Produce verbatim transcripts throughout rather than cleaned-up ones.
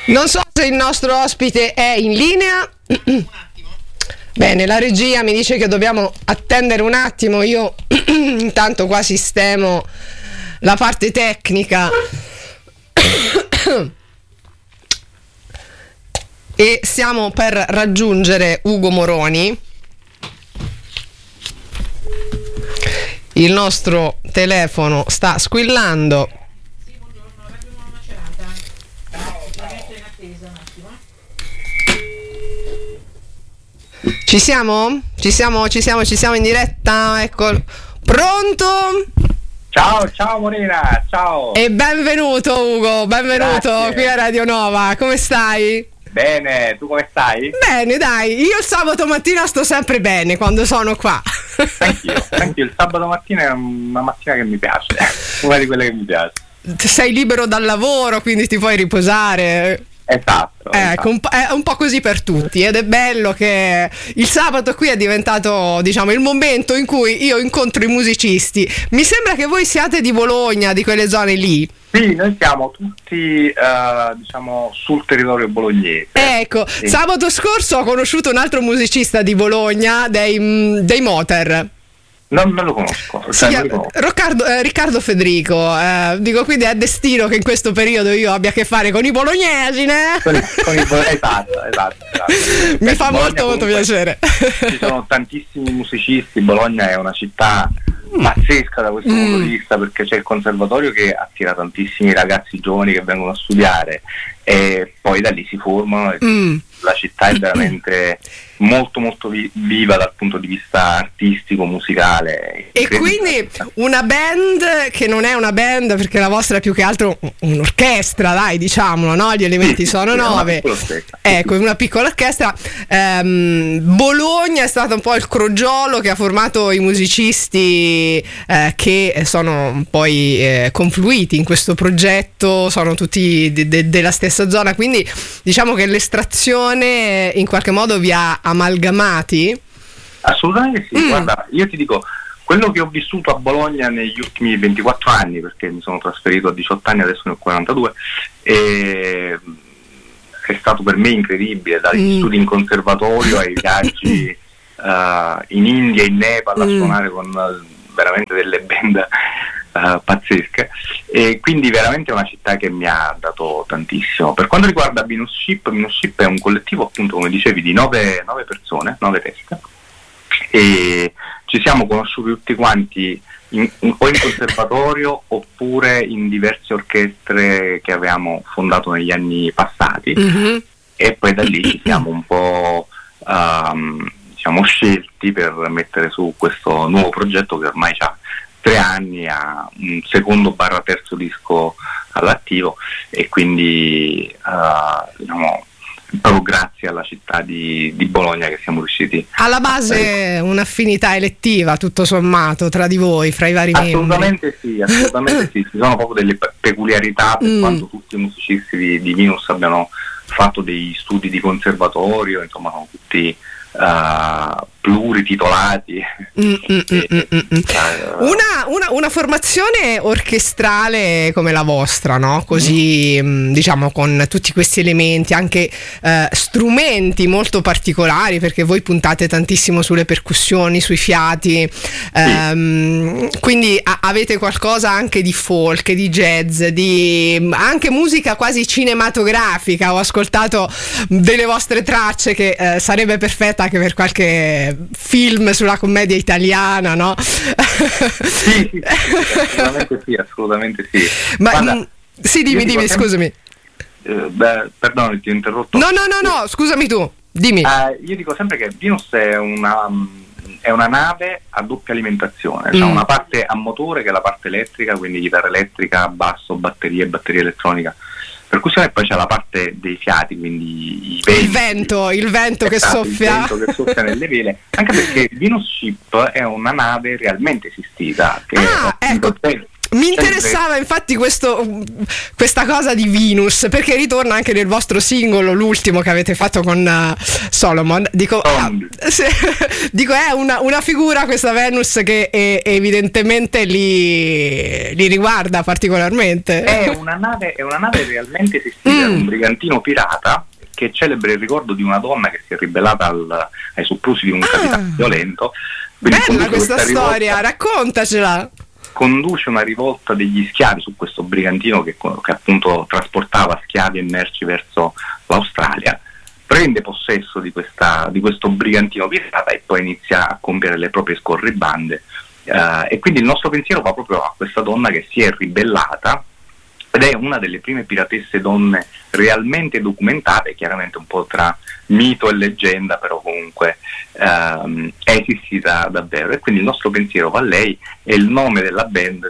Non so se il nostro ospite è in linea. Un attimo. Bene, la regia mi dice che dobbiamo attendere un attimo. Io intanto qua sistemo la parte tecnica. E stiamo per raggiungere Ugo Moroni. Il nostro telefono sta squillando. Sì, buongiorno, abbiamo una macerata. Ciao, la metto in attesa un attimo. Ci siamo? Ci siamo, ci siamo, ci siamo in diretta? Ecco. Pronto? Ciao, ciao Morena, ciao. E benvenuto Ugo, benvenuto. Grazie. Qui a Radio Nova. Come stai? Bene, tu come stai? Bene, dai, io il sabato mattina sto sempre bene quando sono qua. Anch'io, anch'io il sabato mattina è una mattina che mi piace, una di quelle che mi piace. Sei libero dal lavoro, quindi ti puoi riposare. Esatto. Ecco, esatto. un po', è un po' così per tutti ed è bello che il sabato qui è diventato, diciamo, il momento in cui io incontro i musicisti. Mi sembra che voi siate di Bologna, di quelle zone lì. Sì, noi siamo tutti, eh, diciamo, sul territorio bolognese. Ecco, sì. Sabato scorso ho conosciuto un altro musicista di Bologna, dei, dei Moter. Non me lo conosco. Si Cioè, chiama non li conosco. Riccardo, eh, Riccardo Federico, eh, dico, quindi è destino che in questo periodo io abbia a che fare con i bolognesi, né? Con i- con i bo- esatto, esatto, esatto. Mi Eh, fa Bologna molto molto comunque piacere. Ci sono tantissimi musicisti, Bologna è una città pazzesca da questo Mm. punto di vista, perché c'è il conservatorio che attira tantissimi ragazzi giovani che vengono a studiare e poi da lì si formano e Mm. la città è veramente molto molto vi- viva dal punto di vista artistico, musicale. E quindi una band che non è una band, perché la vostra è più che altro un'orchestra, dai, diciamolo, no? Gli elementi Sì, sono sì, è una nove. piccola orchestra. Ecco, una piccola orchestra. Ehm, Bologna è stato un po' il crogiolo che ha formato i musicisti eh, che sono poi eh, confluiti in questo progetto, sono tutti de- de- della stessa zona, quindi diciamo che l'estrazione in qualche modo vi ha amalgamati. Assolutamente sì, Mm. guarda, io ti dico, quello che ho vissuto a Bologna negli ultimi ventiquattro anni, perché mi sono trasferito a diciotto anni, adesso ne ho quarantadue, e è stato per me incredibile, dagli Mm. studi in conservatorio ai viaggi eh, in India, in Nepal a Mm. suonare con eh, veramente delle band eh, pazzesche, e quindi veramente è una città che mi ha dato tantissimo. Per quanto riguarda Venus Ship, Venus Ship è un collettivo, appunto, come dicevi, di nove, nove persone, nove teste, e ci siamo conosciuti tutti quanti in, in, o in conservatorio oppure in diverse orchestre che avevamo fondato negli anni passati, Mhm. e poi da lì ci siamo un po' ehm, diciamo scelti per mettere su questo nuovo progetto che ormai ha tre anni, ha un secondo barra terzo disco all'attivo, e quindi eh, diciamo proprio grazie alla città di, di Bologna che siamo riusciti Alla base un'affinità elettiva, tutto sommato, tra di voi, fra i vari membri. assolutamente sì, assolutamente sì, ci sono proprio delle pe- peculiarità, per Mm. quanto tutti i musicisti di, di Venus abbiano fatto dei studi di conservatorio, insomma sono tutti uh, plurititolati. Mm, mm, mm, E- mm, mm, mm. eh, Una, una, una formazione orchestrale come la vostra, no? Così, mm, diciamo, con tutti questi elementi, anche eh, strumenti molto particolari, perché voi puntate tantissimo sulle percussioni, sui fiati, ehm, quindi a- avete qualcosa anche di folk, di jazz, di anche musica quasi cinematografica. Ho ascoltato delle vostre tracce che eh, sarebbe perfetta anche per qualche film sulla commedia italiana, no? sì, sì, sì, assolutamente sì, assolutamente sì. Ma Guarda, mm, sì, dimmi, io dico dimmi, sempre- scusami. eh, beh, perdone, ti ho interrotto. No, no, no, no, scusami tu, dimmi. Eh, io dico sempre che Venus è una, è una nave a doppia alimentazione, c'è Mm. una parte a motore che è la parte elettrica, quindi chitarra elettrica, basso, batterie, batteria elettronica, percussione, e poi c'è la parte dei fiati, quindi i venti. Il vento, il vento che Esatto, soffia. il vento che soffia nelle vele, anche perché Venus Ship è una nave realmente esistita che Ah, appunto, ecco. c'è- Mi interessava infatti questo, questa cosa di Venus, perché ritorna anche nel vostro singolo, l'ultimo che avete fatto con uh, Solomon. Dico, ah, se, dico è una, una figura questa Venus che è, evidentemente li, li riguarda particolarmente. È una nave, è una nave realmente esistita, mm. un brigantino pirata che celebra il ricordo di una donna che si è ribellata al, ai soprusi di un ah. capitano violento. Bella questa storia, rivolta, raccontacela. Conduce una rivolta degli schiavi su questo brigantino che, che appunto trasportava schiavi e merci verso l'Australia, prende possesso di, questa, di questo brigantino pirata e poi inizia a compiere le proprie scorribande, uh, e quindi il nostro pensiero va proprio a questa donna che si è ribellata ed è una delle prime piratesse donne realmente documentate, chiaramente un po' tra mito e leggenda, però comunque ehm, è esistita davvero, e quindi il nostro pensiero va a lei e il nome della band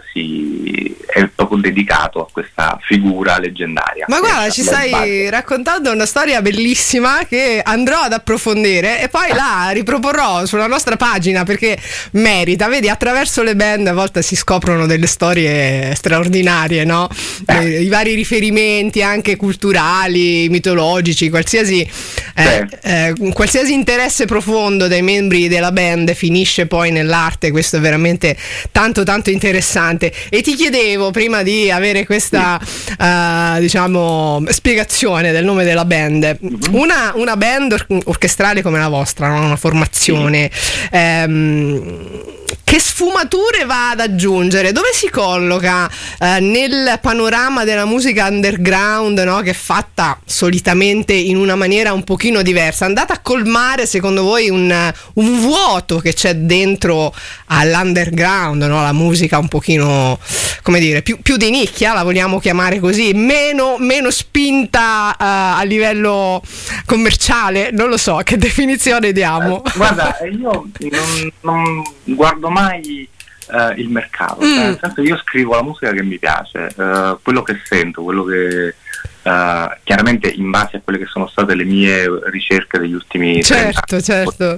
si è proprio dedicato a questa figura leggendaria. Ma guarda, ci stai band. raccontando una storia bellissima che andrò ad approfondire e poi la riproporrò sulla nostra pagina, perché merita. Vedi, attraverso le band a volte si scoprono delle storie straordinarie, no? Eh. I vari riferimenti anche culturali, mitologici, qualsiasi eh, eh, qualsiasi interesse profondo dei membri della band finisce poi nell'arte. Questo è veramente tanto tanto interessante. E ti chiedevo, prima di avere questa uh, diciamo spiegazione del nome della band, mm-hmm. una, una band or- orchestrale come la vostra, no? Una formazione, mm-hmm. ehm, che sfumature va ad aggiungere? Dove si colloca eh, nel panorama della musica underground, no? Che è fatta solitamente in una maniera un pochino diversa? Andate a colmare, secondo voi, un, un vuoto che c'è dentro all'underground, no? La musica un pochino, come dire, più, più di nicchia, la vogliamo chiamare così, meno, meno spinta uh, a livello commerciale, non lo so, che definizione diamo? Eh, guarda, io non, non guardo mai uh, il mercato, mm. cioè, nel senso, io scrivo la musica che mi piace, uh, quello che sento, quello che Uh, chiaramente in base a quelle che sono state le mie ricerche degli ultimi certo certo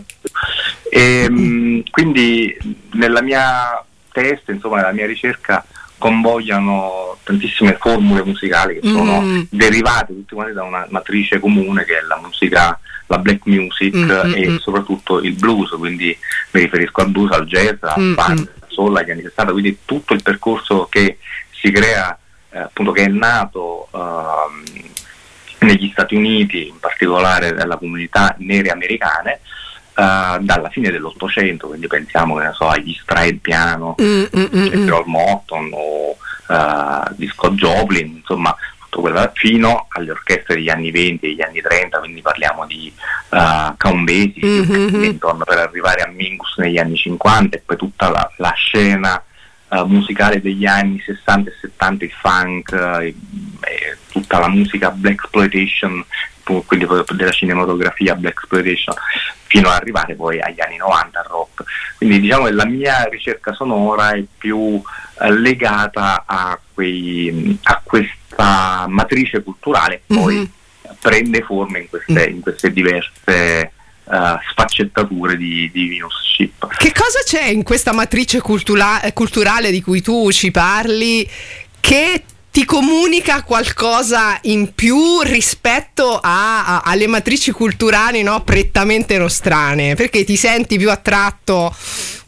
e, um, quindi nella mia testa, insomma, nella mia ricerca convogliano tantissime formule musicali che sono mm. derivate tutte quante da una matrice comune che è la musica, la black music, mm. e soprattutto il blues, quindi mi riferisco al blues, al jazz, al mm. funk, al soul, agli anni sessanta, quindi tutto il percorso che si crea, appunto, che è nato uh, negli Stati Uniti, in particolare nella comunità nere americane, uh, dalla fine dell'Ottocento, quindi pensiamo, che ne so, agli Stride Piano, mm, mm, Earl Morton o uh, di Scott Joplin, insomma tutto quello, fino alle orchestre degli anni venti e degli anni trenta, quindi parliamo di uh, Count Basie, mm-hmm. per arrivare a Mingus negli anni cinquanta, e poi tutta la, la scena Uh, musicale degli anni sessanta e settanta, il funk, uh, e, e tutta la musica blaxploitation, quindi della cinematografia blaxploitation, fino ad arrivare poi agli anni novanta al rock. Quindi diciamo che la mia ricerca sonora è più uh, legata a, quei, a questa matrice culturale, mm-hmm. poi prende forma in queste, mm-hmm. in queste diverse Uh, sfaccettature di, di Venus Ship. Che cosa c'è in questa matrice cultura- culturale di cui tu ci parli che ti comunica qualcosa in più rispetto a, a, alle matrici culturali, no, prettamente nostrane? Perché ti senti più attratto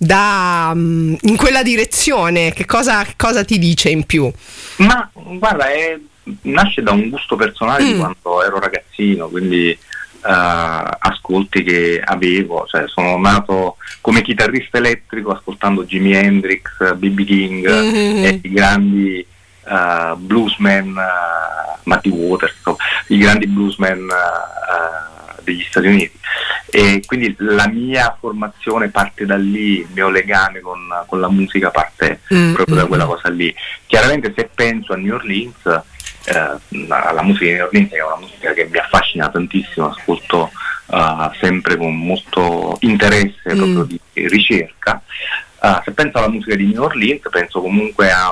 da um, in quella direzione? Che cosa, che cosa ti dice in più? Ma guarda, è, nasce da un gusto personale mm. di quando ero ragazzino, quindi Uh, ascolti che avevo, cioè sono nato come chitarrista elettrico ascoltando Jimi Hendrix, B B King, mm-hmm. e i grandi uh, bluesmen, uh, Muddy Waters, i grandi bluesmen uh, degli Stati Uniti, e quindi la mia formazione parte da lì, il mio legame con, con la musica parte mm-hmm. proprio da quella cosa lì. Chiaramente se penso a New Orleans, Uh, la musica di New Orleans è una musica che mi affascina tantissimo, ascolto uh, sempre con molto interesse, mm. proprio di ricerca. Uh, se penso alla musica di New Orleans penso comunque a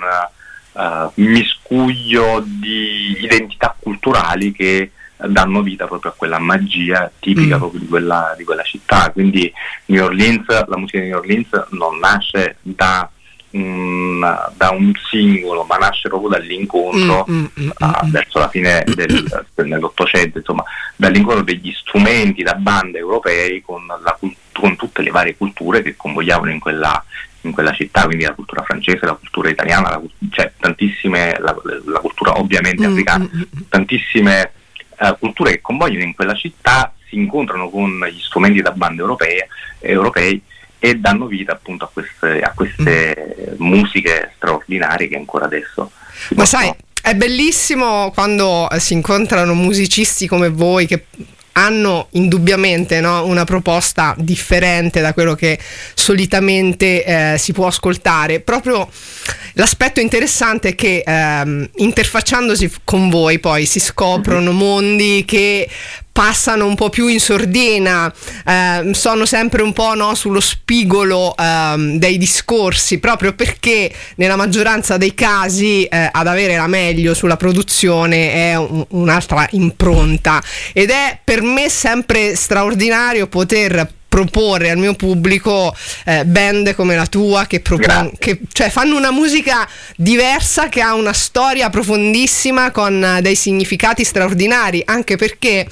un uh, miscuglio di identità culturali che danno vita proprio a quella magia tipica mm. proprio di quella, di quella città. Quindi New Orleans, la musica di New Orleans non nasce da un, da un singolo, ma nasce proprio dall'incontro mm, mm, mm, uh, mm. verso la fine del, dell'Ottocento, insomma, dall'incontro degli strumenti da bande europei con, la, con tutte le varie culture che convogliavano in quella, in quella città, quindi la cultura francese, la cultura italiana, la, cioè tantissime, la, la cultura ovviamente africana, mm, mm, tantissime uh, culture che convogliano in quella città, si incontrano con gli strumenti da bande europee, europei e danno vita appunto a queste, a queste mm. musiche straordinarie che ancora adesso si Ma possono... sai, è bellissimo quando si incontrano musicisti come voi che hanno indubbiamente, no, una proposta differente da quello che solitamente eh, si può ascoltare. Proprio l'aspetto interessante è che ehm, interfacciandosi con voi poi si scoprono mm-hmm. mondi che passano un po' più in sordina, eh, sono sempre un po', no, sullo spigolo eh, dei discorsi, proprio perché nella maggioranza dei casi eh, ad avere la meglio sulla produzione è un, un'altra impronta, ed è per me sempre straordinario poter proporre al mio pubblico eh, band come la tua che, propon- che cioè fanno una musica diversa, che ha una storia profondissima con uh, dei significati straordinari, anche perché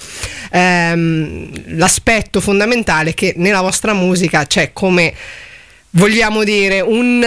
ehm, l'aspetto fondamentale è che nella vostra musica c'è, come vogliamo dire, un,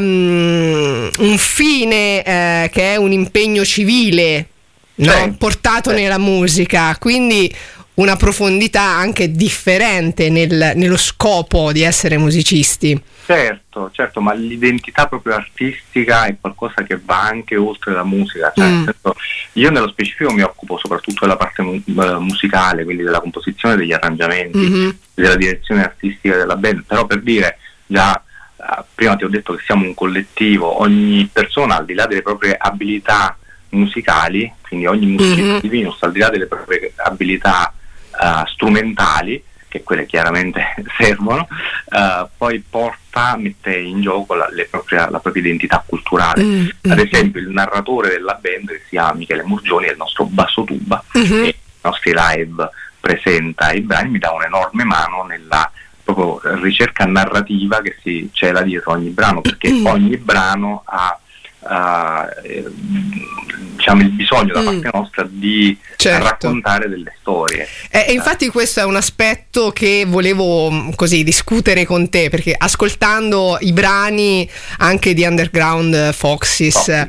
um, un fine eh, che è un impegno civile, no? Sì. Portato Sì. nella musica, quindi una profondità anche differente nel, nello scopo di essere musicisti. Certo, certo, ma l'identità proprio artistica è qualcosa che va anche oltre la musica. Cioè, Mm. certo, io nello specifico mi occupo soprattutto della parte mu- musicale, quindi della composizione, degli arrangiamenti, Mm-hmm. della direzione artistica della band, però per dire, già eh, prima ti ho detto che siamo un collettivo, ogni persona al di là delle proprie abilità musicali, quindi ogni musicista Mm-hmm. di Venus al di là delle proprie abilità Uh, strumentali, che quelle chiaramente servono, uh, poi porta, mette in gioco la, le propria, la propria identità culturale. Mm-hmm. Ad esempio il narratore della band, che si chiama Michele Murgioni, è il nostro basso tuba, Mm-hmm. e i nostri live presenta i brani, mi dà un'enorme mano nella proprio ricerca narrativa che si cela dietro ogni brano, perché Mm. ogni brano ha Uh, eh, diciamo il bisogno da parte nostra di Certo. raccontare delle storie. E, e infatti questo è un aspetto che volevo mh, così discutere con te, perché ascoltando i brani anche di Underground Foxes, Foxes.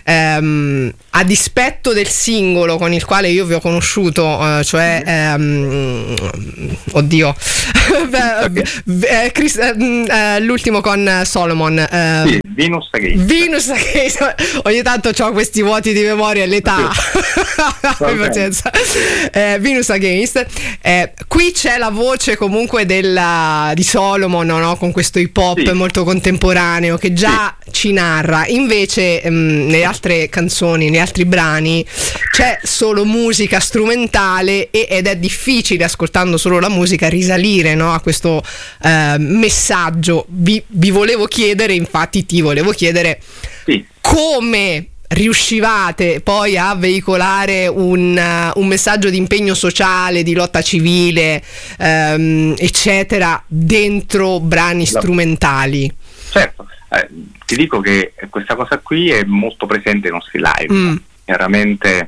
ehm, a dispetto del singolo con il quale io vi ho conosciuto, eh, cioè ehm, oddio beh, eh, Chris, eh, eh, l'ultimo con Solomon, eh, Sì, Venus Gate. Venus Gate. Ogni tanto ho questi vuoti di memoria all'età. Abbi pazienza. eh, Venus Against, eh, qui c'è la voce comunque della, di Solomon, no? Con questo hip hop Sì. molto contemporaneo che già sì. ci narra. Invece mh, nelle altre canzoni, negli altri brani c'è solo musica strumentale e, ed è difficile, ascoltando solo la musica, risalire, no? A questo eh, messaggio. Vi, vi volevo chiedere, infatti ti volevo chiedere Sì. come riuscivate poi a veicolare un, uh, un messaggio di impegno sociale, di lotta civile, um, eccetera, dentro brani strumentali. Certo, eh, ti dico che questa cosa qui è molto presente nei nostri live. Mm. Chiaramente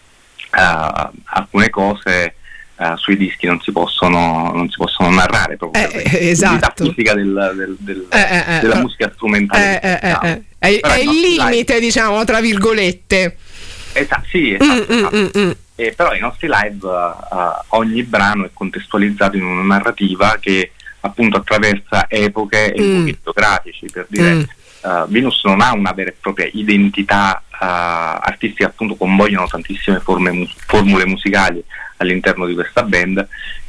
uh, alcune cose uh, sui dischi non si possono non si possono narrare proprio eh, eh, esatto. fisica del, del, del, eh, eh, della eh, musica strumentale. Eh, eh, eh, eh. È, è il limite, live, diciamo, tra virgolette. Esatto, sì, esatto, mm, esatto. Mm, mm, mm. Eh, però i nostri live, uh, ogni brano è contestualizzato in una narrativa che appunto attraversa epoche e Mm. luoghi geografici, per dire. Mm. Uh, Venus non ha una vera e propria identità uh, artistica, appunto convogliano tantissime forme mus- formule musicali all'interno di questa band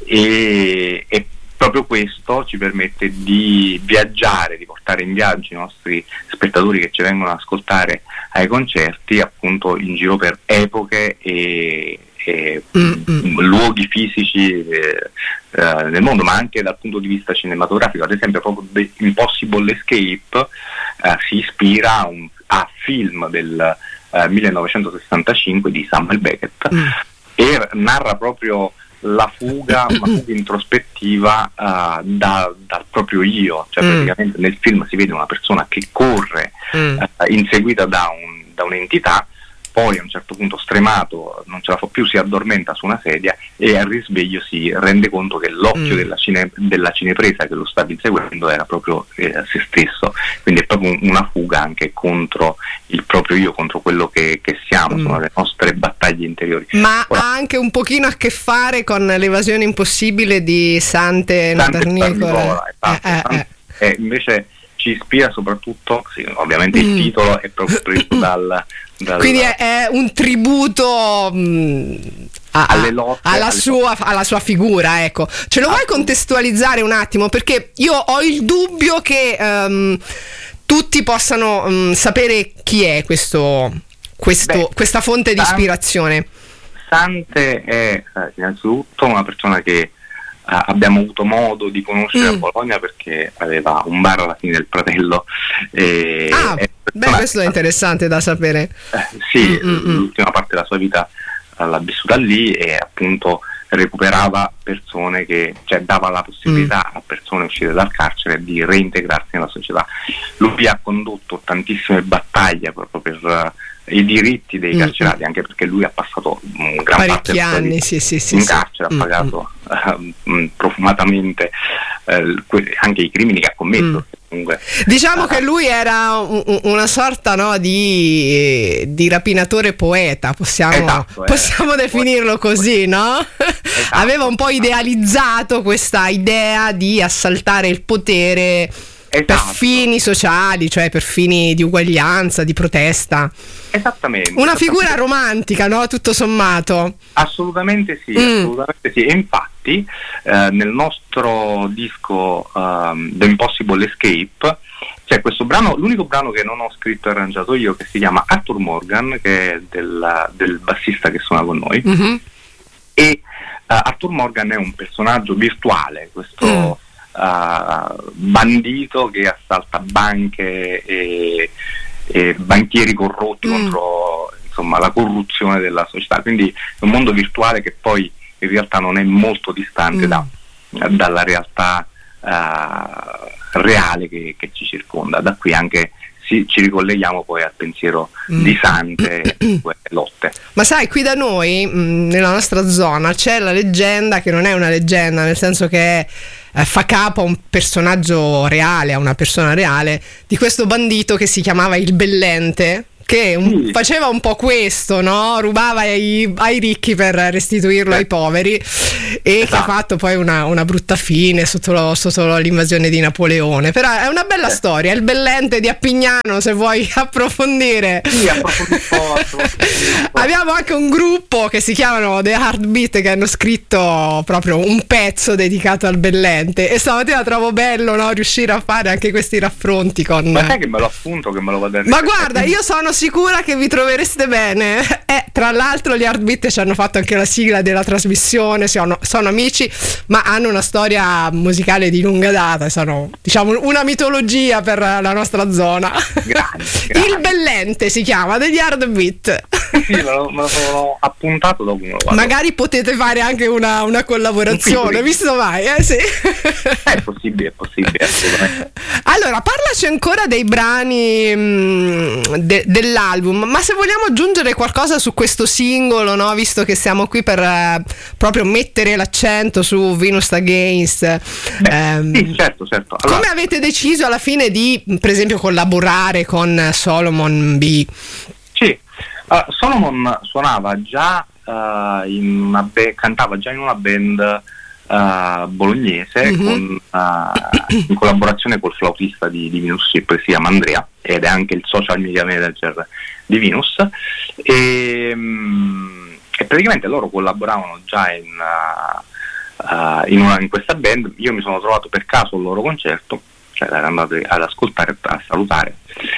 e, e proprio questo ci permette di viaggiare, di portare in viaggio i nostri spettatori che ci vengono ad ascoltare ai concerti, appunto in giro per epoche e, e Mm-mm. luoghi fisici eh, eh, nel mondo, ma anche dal punto di vista cinematografico. Ad esempio proprio The Impossible Escape eh, si ispira a, un, a film del eh, millenovecentosessantacinque di Samuel Beckett Mm. e narra proprio la fuga, una fuga introspettiva uh, da, dal proprio io, cioè mm. praticamente nel film si vede una persona che corre mm. uh, inseguita da, un, da un'entità, poi a un certo punto stremato non ce la fa più, si addormenta su una sedia e al risveglio si rende conto che l'occhio mm. della, cine, della cinepresa che lo stava inseguendo era proprio eh, se stesso, quindi è proprio una fuga anche contro il proprio io, contro quello che, che siamo, mm. sono le nostre battaglie interiori. Ma Ora, ha anche un pochino a che fare con l'evasione impossibile di Sante Nadarnicola. Esatto, eh, eh, eh. E invece ci ispira soprattutto, sì, ovviamente mm. il titolo è proprio preso dal, dal quindi è, è un tributo mh, a, alle lotte, alla, alle sua, lotte. alla sua figura, ecco. Ce lo vuoi contestualizzare un attimo? Perché io ho il dubbio che um, tutti possano um, sapere chi è questo, questo Beh, questa fonte di Sante, ispirazione. Sante è eh, innanzitutto una persona che Uh, abbiamo avuto modo di conoscere mm. a Bologna perché aveva un bar alla fine del Pratello. E, ah, e beh, questo è interessante da sapere. Eh, sì, Mm-mm. l'ultima parte della sua vita uh, l'ha vissuta lì e appunto recuperava persone che, cioè dava la possibilità mm. a persone uscite dal carcere di reintegrarsi nella società. Lui ha condotto tantissime battaglie proprio per uh, i diritti dei carcerati, mm-hmm. anche perché lui ha passato un gran parecchi parte anni sì, sì, sì, in sì. carcere, mm-hmm. ha pagato uh, profumatamente uh, que- anche i crimini che ha commesso. Mm. Comunque, diciamo uh, che lui era un, una sorta, no, di, di rapinatore poeta, possiamo, esatto, possiamo eh, definirlo così, no? Esatto. Aveva un po' idealizzato questa idea di assaltare il potere esatto. per fini sociali, cioè per fini di uguaglianza, di protesta. Esattamente. Una esattamente. figura romantica, no? Tutto sommato. Assolutamente sì, mm. assolutamente sì. E infatti eh, nel nostro disco um, The Impossible Escape c'è questo brano, l'unico brano che non ho scritto e arrangiato io, che si chiama Arthur Morgan, che è del, del bassista che suona con noi. Mm-hmm. E uh, Arthur Morgan è un personaggio virtuale, questo mm. uh, bandito che assalta banche e E banchieri corrotti mm. contro insomma la corruzione della società, quindi è un mondo virtuale che poi in realtà non è molto distante mm. da, dalla realtà uh, reale che, che ci circonda. Da qui anche si, ci ricolleghiamo poi al pensiero mm. di Sante e quelle lotte. Ma sai, qui da noi mh, nella nostra zona c'è la leggenda che non è una leggenda, nel senso che è Eh, fa capo a un personaggio reale, a una persona reale, di questo bandito che si chiamava il Bellente, che un, sì. faceva un po' questo, no? Rubava ai, ai ricchi per restituirlo eh. ai poveri, e esatto. che ha fatto poi una, una brutta fine sotto, lo, sotto l'invasione di Napoleone. Però è una bella eh. storia, il Bellente di Appignano, se vuoi approfondire. Sì, approfondisco. Abbiamo anche un gruppo che si chiamano The Heartbeat, che hanno scritto proprio un pezzo dedicato al Bellente, e stamattina trovo bello, no, riuscire a fare anche questi raffronti con... Ma sai che me lo appunto, che me lo vado a Ma guarda, io sono sicura che vi trovereste bene. E tra l'altro gli Heartbeat ci hanno fatto anche la sigla della trasmissione, sono, sono amici, ma hanno una storia musicale di lunga data, sono, diciamo, una mitologia per la nostra zona. Grande, grande. Il Bellente si chiama, degli Heartbeat. Sì, me lo, me lo sono appuntato dopo. Me lo magari potete fare anche una, una collaborazione, un visto mai, eh sì. È possibile, è possibile, assolutamente. Allora, parlaci ancora dei brani mh, de, dell'album, ma se vogliamo aggiungere qualcosa su questo singolo, no? Visto che siamo qui per eh, proprio mettere l'accento su Venus Against. Beh, ehm, sì, certo, certo. Allora, come avete deciso alla fine di, per esempio, collaborare con Solomon B? Sì, uh, Solomon suonava già uh, in una be- cantava già in una band uh, bolognese, mm-hmm. con, uh, in collaborazione col flautista di, di Venus Ship, che si chiama Andrea, ed è anche il social media manager di Venus, e, um, e praticamente loro collaboravano già in, uh, uh, in, una, in questa band. Io mi sono trovato per caso al loro concerto, cioè ero andato ad ascoltare, a salutare,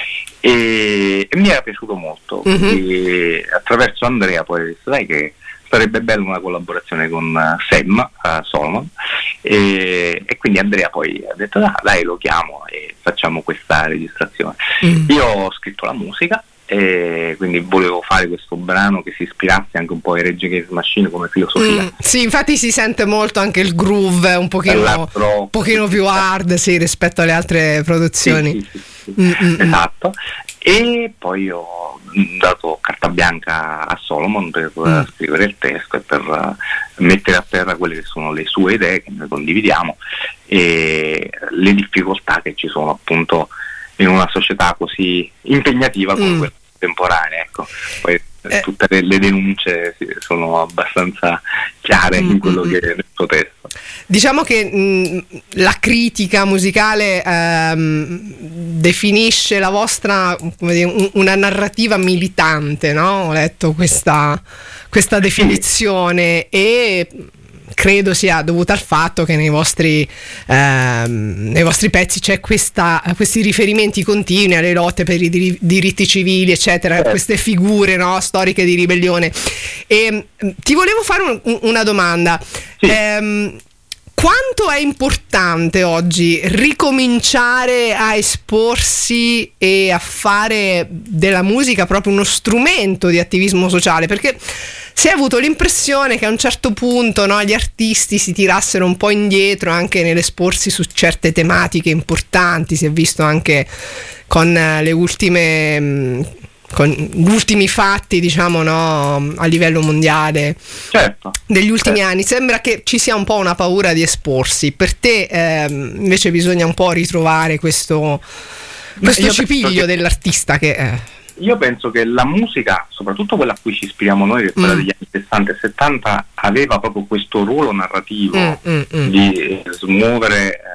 e, e mi era piaciuto molto, mm-hmm. e attraverso Andrea poi ho detto, sai che sarebbe bello una collaborazione con uh, Sam uh, Solomon, e, e quindi Andrea poi ha detto ah, dai, lo chiamo e facciamo questa registrazione. Mm. Io ho scritto la musica e quindi volevo fare questo brano che si ispirasse anche un po' ai Rage Against the Machine come filosofia. Mm, sì, infatti si sente molto anche il groove un pochino, un pochino più hard, sì, rispetto alle altre produzioni. Sì, sì, sì, sì. Mm, esatto. E poi ho dato carta bianca a Solomon per mm. scrivere il testo e per uh, mettere a terra quelle che sono le sue idee che noi condividiamo e le difficoltà che ci sono appunto in una società così impegnativa come mm. quella contemporanea, ecco. Poi eh. tutte le, le denunce sono abbastanza chiare mm. in quello che è nel suo testo. Diciamo che mh, la critica musicale ehm, definisce la vostra, come dire, un, una narrativa militante, no? Ho letto questa, questa definizione e credo sia dovuta al fatto che nei vostri, ehm, nei vostri pezzi c'è questa, questi riferimenti continui alle lotte per i dir- diritti civili, eccetera, eh. queste figure, no, storiche di ribellione. E ti volevo fare un, una domanda. Sì. Ehm, quanto è importante oggi ricominciare a esporsi e a fare della musica proprio uno strumento di attivismo sociale? Perché si è avuto l'impressione che a un certo punto, no, gli artisti si tirassero un po' indietro anche nell'esporsi su certe tematiche importanti. Si è visto anche con le ultime con gli ultimi fatti, diciamo, no, a livello mondiale, certo, degli ultimi certo. anni. Sembra che ci sia un po' una paura di esporsi. Per te ehm, invece bisogna un po' ritrovare questo, questo cipiglio che dell'artista che è. Io penso che la musica, soprattutto quella a cui ci ispiriamo noi, che è quella mm. degli anni sessanta e settanta, aveva proprio questo ruolo narrativo mm, mm, mm. di eh, smuovere eh,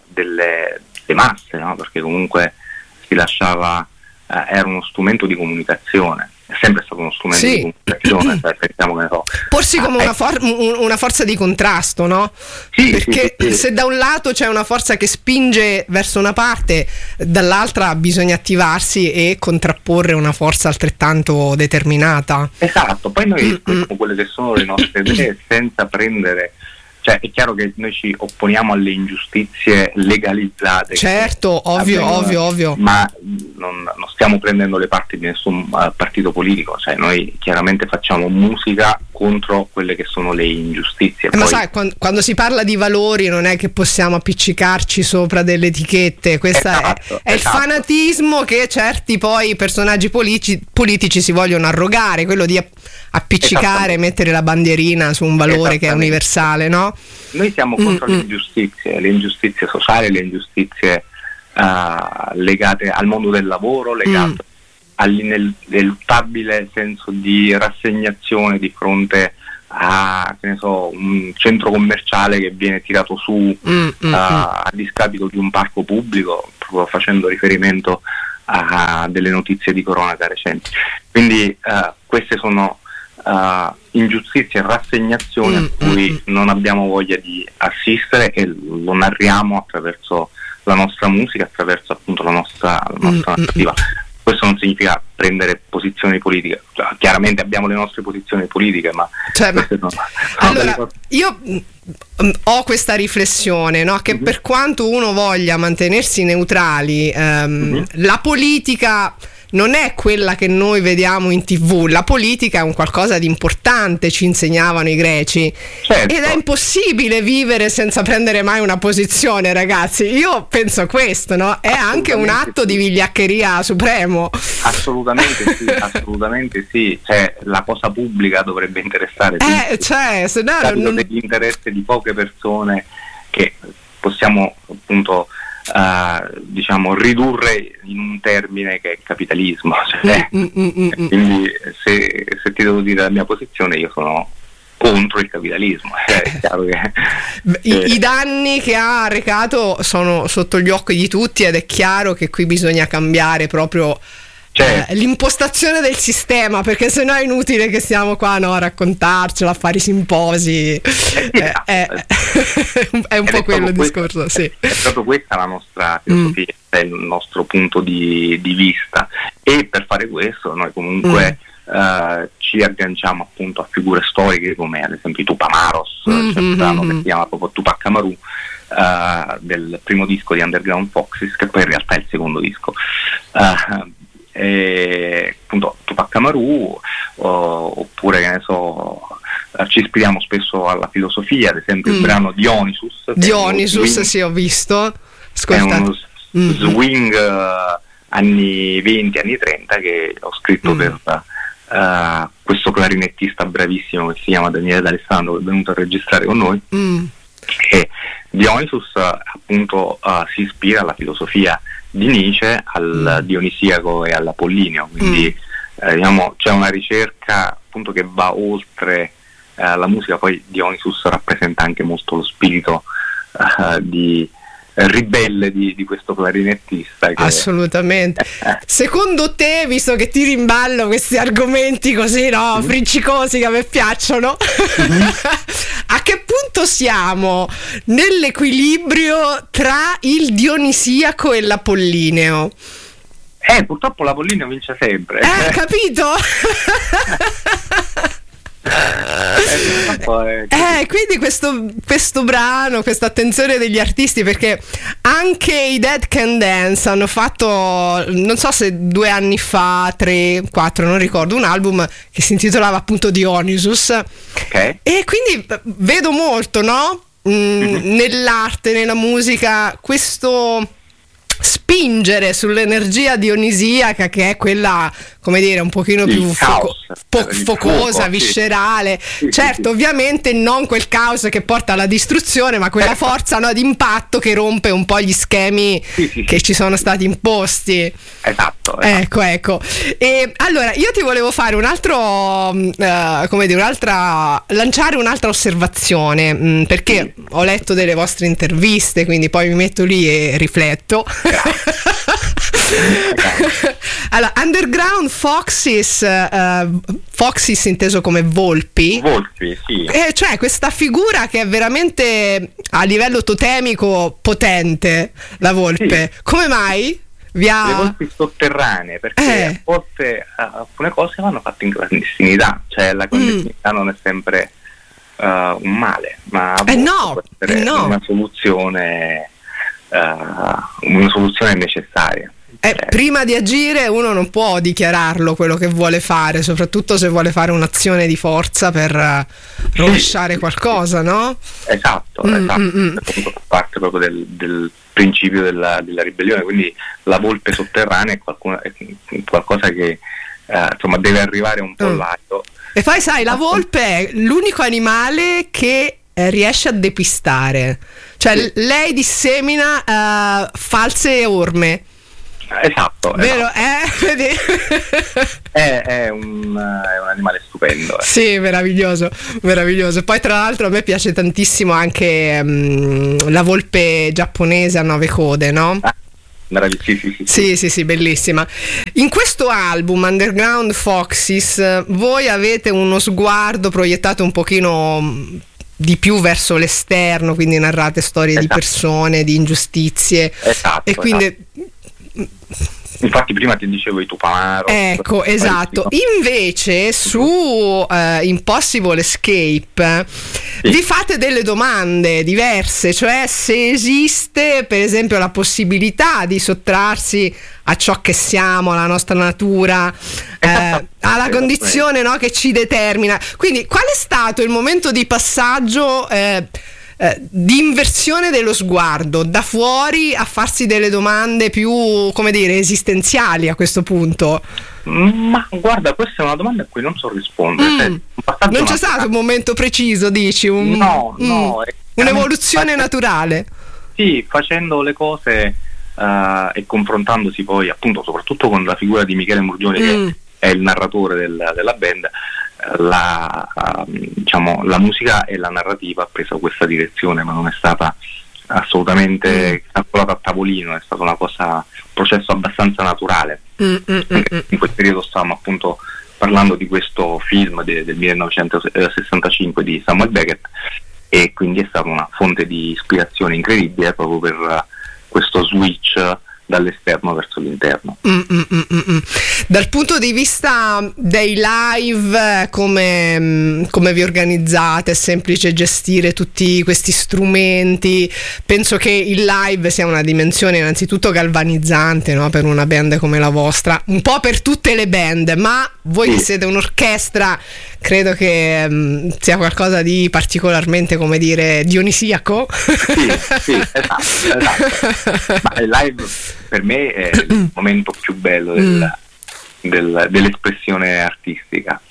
delle, delle masse, no? Perché comunque si lasciava, eh, era uno strumento di comunicazione, è sempre stato uno strumento sì. di comunicazione, cioè, pensiamo che ne so. Porsi come ah, una, for- una forza di contrasto, no? Sì, perché sì, sì, sì. se da un lato c'è una forza che spinge verso una parte, dall'altra bisogna attivarsi e contrapporre una forza altrettanto determinata. Esatto, poi noi esprimiamo quelle che sono le nostre idee senza prendere, cioè è chiaro che noi ci opponiamo alle ingiustizie legalizzate. Certo, ovvio, avvengono, ovvio, ovvio. Ma non, non stiamo prendendo le parti di nessun uh, partito politico, cioè noi chiaramente facciamo musica contro quelle che sono le ingiustizie. Eh, Poi, ma sai, quando, quando si parla di valori non è che possiamo appiccicarci sopra delle etichette, questo esatto, è, è esatto. il fanatismo che certi poi personaggi politici, politici si vogliono arrogare, quello di appiccicare, mettere la bandierina su un valore che è universale, no? Noi siamo contro mm, le ingiustizie, le ingiustizie sociali, le ingiustizie uh, legate al mondo del lavoro, legate mm. all'ineluttabile senso di rassegnazione di fronte a, che ne so, un centro commerciale che viene tirato su mm, uh, mm, a discapito di un parco pubblico, proprio facendo riferimento a delle notizie di cronaca recenti. Quindi uh, queste sono Uh, ingiustizie e rassegnazione mm, a cui mm. non abbiamo voglia di assistere e lo narriamo attraverso la nostra musica, attraverso appunto la nostra, la nostra mm, narrativa. Mm. Questo non significa prendere posizioni politiche, cioè, chiaramente abbiamo le nostre posizioni politiche, ma, cioè, ma sono, allora sono io ho questa riflessione, no? Che mm-hmm. per quanto uno voglia mantenersi neutrali, um, mm-hmm. la politica non è quella che noi vediamo in tivù, la politica è un qualcosa di importante, ci insegnavano i greci, certo. ed è impossibile vivere senza prendere mai una posizione, ragazzi. Io penso a questo, no? È anche un atto sì. di vigliaccheria supremo. Assolutamente sì, assolutamente sì, cioè la cosa pubblica dovrebbe interessare eh, cioè, se no non... dell'interesse di poche persone che possiamo appunto Uh, diciamo ridurre in un termine che è il capitalismo, cioè, mm, mm, mm, mm. quindi se, se ti devo dire la mia posizione, io sono contro il capitalismo, cioè, è chiaro che, I, eh. i danni che ha arrecato sono sotto gli occhi di tutti ed è chiaro che qui bisogna cambiare proprio certo. eh, l'impostazione del sistema, perché sennò è inutile che stiamo qua, no, a raccontarcelo, a fare i simposi. Eh, eh, eh, è un Ed po' è quello il discorso, sì. È, è proprio questa la nostra filosofia, mm. è il nostro punto di, di vista, e per fare questo noi comunque mm. uh, ci agganciamo appunto a figure storiche come ad esempio Tupac Amaros, mm-hmm. c'è un brano che si chiama proprio Tupac Amaru, uh, del primo disco di Underground Foxes, che poi in realtà è il secondo disco. Uh, e, appunto Tupac Amaru, o, oppure che ne so, ci ispiriamo spesso alla filosofia, ad esempio mm. il brano Dionysus. Dionysus, sì, ho visto. Ascolta. È uno mm-hmm. swing uh, anni venti, anni trenta che ho scritto mm. per uh, questo clarinettista bravissimo che si chiama Daniele D'Alessandro, che è venuto a registrare con noi. Mm. E Dionysus uh, appunto uh, si ispira alla filosofia di Nietzsche, al mm. Dionisiaco e all'Apollineo, quindi mm. eh, diciamo c'è una ricerca appunto che va oltre uh, la musica. Poi Dionysus rappresenta anche molto lo spirito uh, di ribelle di, di questo clarinettista che... Assolutamente. Secondo te, visto che tiri in ballo questi argomenti così, no, mm-hmm. friccicosi che a me piacciono, mm-hmm. a che punto siamo nell'equilibrio tra il Dionisiaco e l'Apollineo? Eh, purtroppo l'Apollineo vince sempre. Eh, capito? Eh, eh, quindi questo, questo brano, questa attenzione degli artisti, perché anche i Dead Can Dance hanno fatto, non so se due anni fa, tre, quattro, non ricordo, un album che si intitolava appunto Dionysus. Okay. E quindi vedo molto, no? Mm, mm-hmm. nell'arte, nella musica, questo spingere sull'energia dionisiaca, che è quella, come dire, un pochino il più foco- po- focosa, fuoco, viscerale. Sì. Certo, sì, ovviamente non quel caos che porta alla distruzione, ma quella forza, no, d'impatto che rompe un po' gli schemi sì, sì, che sì. ci sono stati imposti. Esatto, esatto. Ecco, ecco. E allora io ti volevo fare un altro, uh, come dire, un'altra, lanciare un'altra osservazione, mh, perché sì. ho letto delle vostre interviste, quindi poi mi metto lì e rifletto. Allora, Underground Foxes, uh, Foxes inteso come volpi. Volpi, sì. Eh, cioè questa figura che è veramente a livello totemico potente, la volpe. Sì. Come mai? Via... Le volpi sotterranee, perché eh. a volte uh, alcune cose vanno fatte in clandestinità, cioè la clandestinità mm. non è sempre uh, un male, ma a eh volte no, può essere eh no. una soluzione uh, una soluzione necessaria. Eh, prima di agire uno non può dichiararlo quello che vuole fare, soprattutto se vuole fare un'azione di forza per uh, rovesciare sì. qualcosa, no? Esatto, mm, esatto. Mm, mm. Fa parte proprio del, del principio della, della ribellione, quindi la volpe sotterranea è, qualcuno, è qualcosa che uh, insomma deve arrivare un po' mm. l'alto. E poi sai, la volpe è l'unico animale che eh, riesce a depistare, cioè sì. l- lei dissemina uh, false orme. Esatto, vero? Esatto. Eh? è, è, un, è un animale stupendo. Eh. Sì, meraviglioso, meraviglioso. Poi tra l'altro a me piace tantissimo anche um, la volpe giapponese a nove code, no? Ah, meraviglioso, sì, sì, sì, sì, sì, sì, bellissima. In questo album Underground Foxes voi avete uno sguardo proiettato un pochino di più verso l'esterno, quindi narrate storie esatto. di persone, di ingiustizie. Esatto. E quindi esatto. Infatti prima ti dicevo i Tupamaro. Ecco, esatto. Invece su uh, Impossible Escape sì. vi fate delle domande diverse, cioè se esiste per esempio la possibilità di sottrarsi a ciò che siamo, alla nostra natura, eh, alla condizione, no, che ci determina. Quindi qual è stato il momento di passaggio eh, Eh, di inversione dello sguardo da fuori a farsi delle domande più, come dire, esistenziali a questo punto? Ma guarda, questa è una domanda a cui non so rispondere. Mm. Cioè, non c'è stato un momento preciso, dici? Un, no, mm, no. Un'evoluzione facendo, naturale? Sì, facendo le cose uh, e confrontandosi poi, appunto, soprattutto con la figura di Michele Murgioni, mm. che è il narratore del, della band. La, uh, diciamo, la musica e la narrativa ha preso questa direzione, ma non è stata assolutamente calcolata a tavolino, è stata una cosa, un processo abbastanza naturale. Mm, mm, mm, in quel periodo stavamo appunto parlando di questo film de, del millenovecentosessantacinque di Samuel Beckett, e quindi è stata una fonte di ispirazione incredibile proprio per uh, questo switch dall'esterno verso l'interno. Mm, mm, mm, mm. Dal punto di vista dei live, come, come vi organizzate? È semplice gestire tutti questi strumenti? Penso che il live sia una dimensione innanzitutto galvanizzante, no? Per una band come la vostra, un po' per tutte le band, ma voi Sì. che siete un'orchestra, credo che um, sia qualcosa di particolarmente, come dire, dionisiaco. Sì, sì, esatto, esatto. Ma il live per me è il momento più bello del, del- dell'espressione artistica.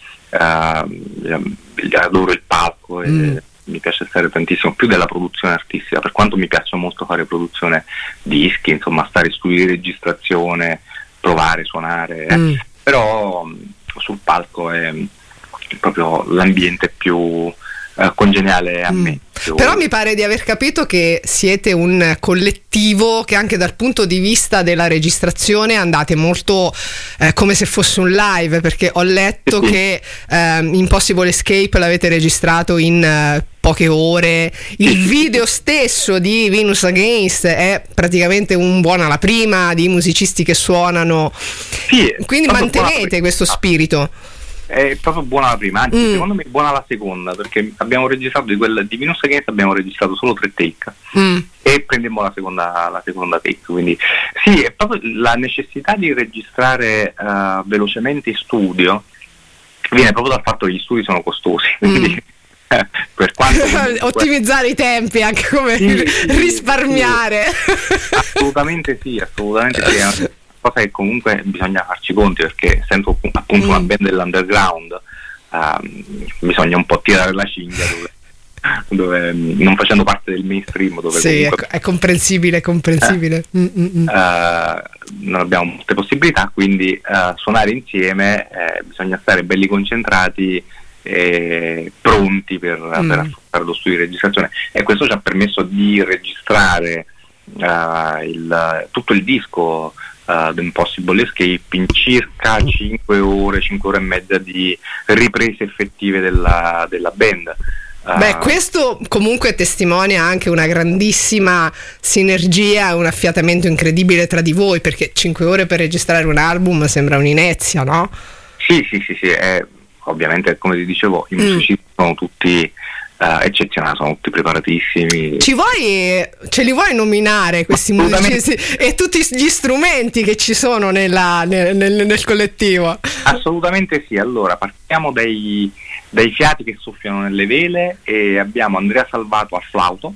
Uh, adoro il palco e Mm. mi piace stare tantissimo, più della produzione artistica, per quanto mi piace molto fare produzione dischi, insomma stare in studio di registrazione, provare, suonare, eh. Mm. Però mh, sul palco è mh, proprio l'ambiente più eh, congeniale a Mm. me. Più- Però mi pare di aver capito che siete un collettivo che anche dal punto di vista della registrazione andate molto eh, come se fosse un live, perché ho letto Sì. che ehm, Impossible Escape l'avete registrato in eh, poche ore. Il video stesso di Venus Against è praticamente un buona alla prima, di musicisti che suonano, Sì, è quindi proprio buona mantenete la questo prima. spirito. È proprio buona la prima, anzi Mm. secondo me è buona la seconda, perché abbiamo registrato di quella di Venus Against abbiamo registrato solo tre take Mm. e prendemmo la seconda, la seconda take, quindi sì, è proprio la necessità di registrare eh, velocemente in studio viene proprio dal fatto che gli studi sono costosi, quindi eh, per quanto Ottimizzare i tempi, anche come Sì, sì, risparmiare. assolutamente sì, assolutamente sì, è una cosa che comunque bisogna farci conti, perché essendo appunto una Mm. band dell'underground ehm, bisogna un po' tirare la cinghia dove, dove non facendo parte del mainstream, dove Sì, è, comunque è comprensibile, è comprensibile. Mm, mm, mm. eh, non abbiamo molte possibilità, quindi eh, suonare insieme eh, bisogna stare belli concentrati e pronti per, Mm. per affrontare lo studio di registrazione, e questo ci ha permesso di registrare eh, il- tutto il disco uh, The Impossible Escape in circa cinque ore, cinque ore e mezza di riprese effettive della, della band. Uh, Beh, questo comunque testimonia anche una grandissima sinergia e un affiatamento incredibile tra di voi, perché cinque ore per registrare un album sembra un'inezia, no? Sì, sì, sì, sì, è, ovviamente come ti dicevo i Mm. musicisti sono tutti uh, eccezionali, sono tutti preparatissimi. Ci vuoi, ce li vuoi nominare questi Assolutamente. musicisti e tutti gli strumenti che ci sono nella- nel, nel- nel collettivo? Assolutamente sì, allora partiamo dai, dai fiati che soffiano nelle vele, e abbiamo Andrea Salvato al flauto,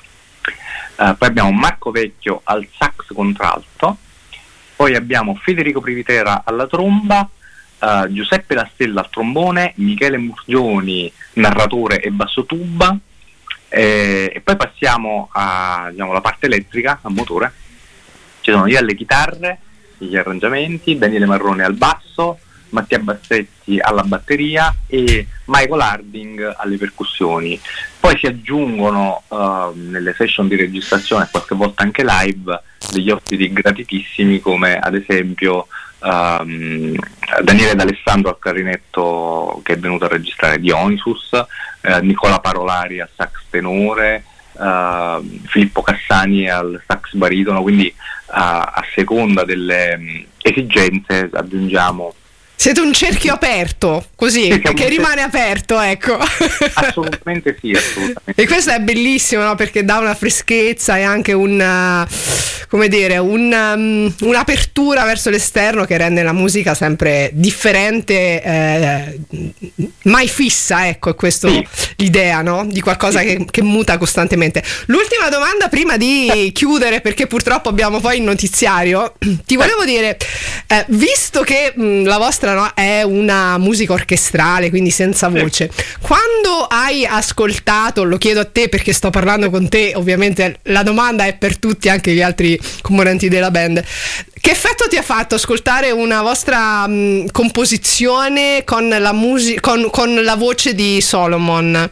eh, poi abbiamo Marco Vecchio al sax contralto, poi abbiamo Federico Privitera alla tromba, eh, Giuseppe La Stella al trombone, Michele Murgioni narratore e basso tuba, eh, e poi passiamo a, diciamo, la parte elettrica, a motore. Ci sono io alle chitarre, gli arrangiamenti, Daniele Marrone al basso, Mattia Bassetti alla batteria e Michael Harding alle percussioni. Poi si aggiungono uh, nelle session di registrazione, qualche volta anche live, degli ospiti gratitissimi come ad esempio um, Daniele D'Alessandro al clarinetto, che è venuto a registrare Dionysus, uh, Nicola Parolari al sax tenore, uh, Filippo Cassani al sax baritono, quindi uh, a seconda delle um, esigenze aggiungiamo. Siete un cerchio aperto, così, Sì, siamo che un rimane aperto, ecco. Assolutamente sì, assolutamente. E questo è bellissimo, no? Perché dà una freschezza e anche un, come dire, un, um, un'apertura verso l'esterno che rende la musica sempre differente, eh, mai fissa, ecco, è questo Sì. l'idea, no? Di qualcosa Sì. che, che muta costantemente. L'ultima domanda prima di chiudere, perché purtroppo abbiamo poi il notiziario, ti volevo dire, eh, visto che mh, la vostra, no, è una musica orchestrale, quindi senza voce, quando hai ascoltato, lo chiedo a te perché sto parlando con te, ovviamente la domanda è per tutti, anche gli altri componenti della band, che effetto ti ha fatto ascoltare una vostra mh, composizione con la, musica con, con la voce di Solomon?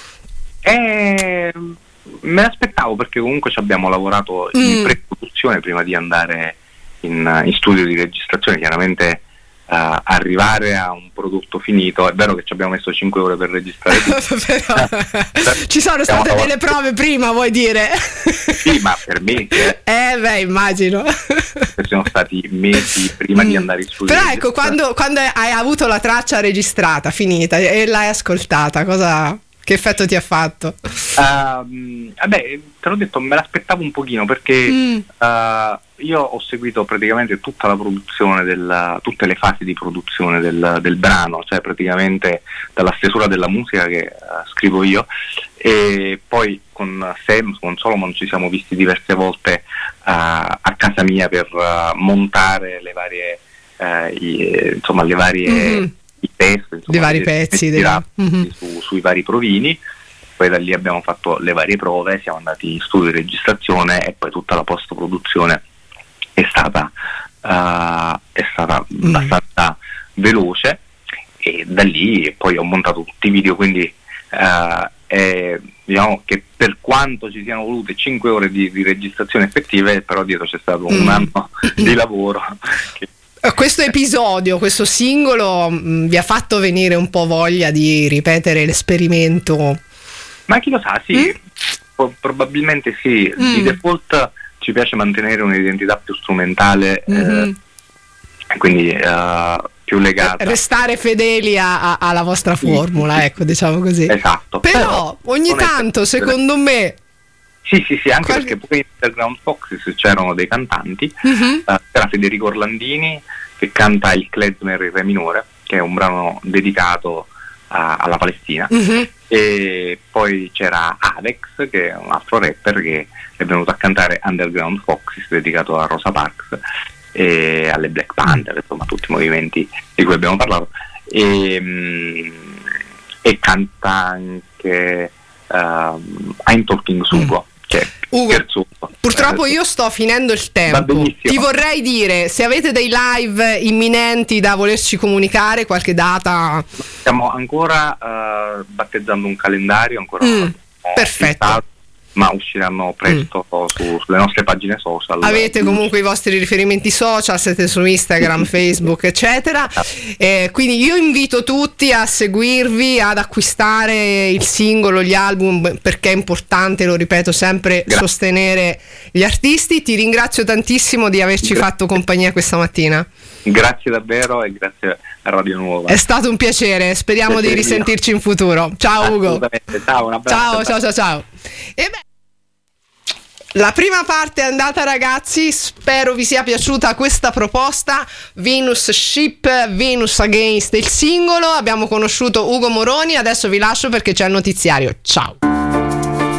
Eh, me l'aspettavo, perché comunque ci abbiamo lavorato in Mm. pre-produzione prima di andare in, in studio di registrazione. Chiaramente uh, arrivare a un prodotto finito, è vero che ci abbiamo messo cinque ore per registrare tutto. Però, ci sono Stiamo state delle lavorando- prove prima, vuoi dire? Sì, ma per me eh, Eh beh, immagino. sono stati mesi prima mm. di andare in studio. Però ecco, quando, quando hai avuto la traccia registrata, finita, e l'hai ascoltata, cosa... Che effetto ti ha fatto? Uh, vabbè, te l'ho detto, me l'aspettavo un pochino perché mm. uh, io ho seguito praticamente tutta la produzione, del, tutte le fasi di produzione del, del brano, cioè praticamente dalla stesura della musica che uh, scrivo io, e poi con Sam, con Solomon ci siamo visti diverse volte uh, a casa mia per uh, montare le varie, uh, i, insomma, le varie... Mm-hmm. i test, insomma, dei vari pezzi dei... mm-hmm. su, sui vari provini. Poi da lì abbiamo fatto le varie prove, siamo andati in studio di registrazione e poi tutta la post produzione è stata uh, è stata mm. abbastanza veloce, e da lì poi ho montato tutti i video, quindi uh, è, diciamo che per quanto ci siano volute cinque ore di, di registrazione effettive, però dietro c'è stato mm. un anno di lavoro che questo episodio, questo singolo mh, vi ha fatto venire un po' voglia di ripetere l'esperimento? Ma chi lo sa, sì, mm? Pro- probabilmente sì. Mm. Di default ci piace mantenere un'identità più strumentale, mm-hmm. eh, quindi uh, più legata. Restare fedeli a, a, alla vostra formula, sì, ecco, diciamo così. Esatto. Però, Però ogni tanto, secondo me... Sì, sì, sì, anche Qual... perché poi in Underground Foxes c'erano dei cantanti, uh-huh. uh, c'era Federico Orlandini che canta il klezmer in re minore, che è un brano dedicato uh, alla Palestina, uh-huh. e poi c'era Alex, che è un altro rapper che è venuto a cantare Underground Foxes, dedicato a Rosa Parks e alle Black Panther, insomma tutti i movimenti di cui abbiamo parlato, e, um, e canta anche uh, I'm Talking Sugo. Cioè, Ugo, purtroppo io sto finendo il tempo. Ti vorrei dire, se avete dei live imminenti da volerci comunicare, qualche data. Stiamo ancora uh, battezzando un calendario, ancora mm, perfetto. Fissato, ma usciranno presto mm. su, sulle nostre pagine social. Avete comunque i vostri riferimenti social, siete su Instagram, Facebook, eccetera. Eh, quindi io invito tutti a seguirvi, ad acquistare il singolo, gli album, perché è importante, lo ripeto sempre, Grazie. sostenere gli artisti. Ti ringrazio tantissimo di averci Grazie. fatto compagnia questa mattina. Grazie davvero e grazie a Radio Nuova. È stato un piacere, speriamo piacere di risentirci mio. in futuro. Ciao Ugo. Ciao, un abbraccio. Ciao, ciao, ciao, ciao. E beh, la prima parte è andata, ragazzi, spero vi sia piaciuta questa proposta. Venus Ship, Venus Against il singolo. Abbiamo conosciuto Ugo Moroni, adesso vi lascio perché c'è il notiziario. Ciao.